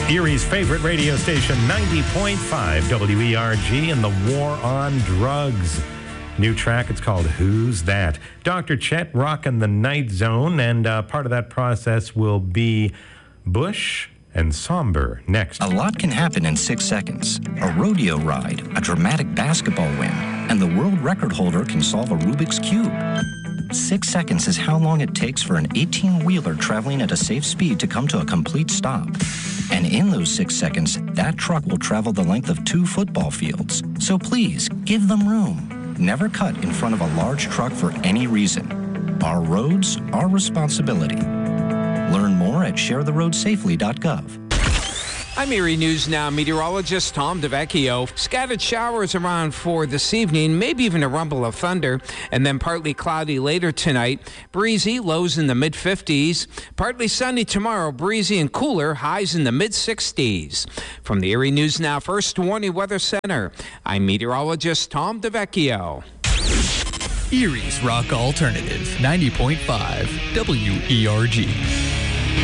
Erie's favorite radio station, 90.5 WERG, and the war on drugs. New track, it's called Who's That? Dr. Chet rocking the Night Zone, and part of that process will be Bush and Somber next. A lot can happen in 6 seconds. A rodeo ride, a dramatic basketball win, and the world record holder can solve a Rubik's Cube. 6 seconds is how long it takes for an 18-wheeler traveling at a safe speed to come to a complete stop. And in those 6 seconds, that truck will travel the length of 2 football fields. So please, give them room. Never cut in front of a large truck for any reason. Our roads, our responsibility. Learn more at sharetheroadsafely.gov. I'm Erie News Now meteorologist Tom DeVecchio. Scattered showers around for this evening, maybe even a rumble of thunder, and then partly cloudy later tonight. Breezy, lows in the mid-50s. Partly sunny tomorrow, breezy and cooler, highs in the mid-60s. From the Erie News Now First Warning Weather Center, I'm meteorologist Tom DeVecchio. Erie's Rock Alternative, 90.5 WERG.